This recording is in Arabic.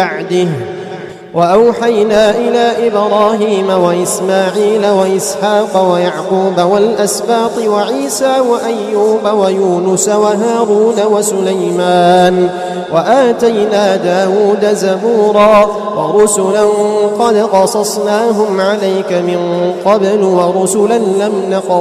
بعده. وأوحينا إلى إبراهيم وإسماعيل وإسحاق ويعقوب والأسباط وعيسى وأيوب ويونس وهارون وسليمان وآتينا داود زبورا ورسلا قد قصصناهم عليك من قبل ورسلا لم نقصصهم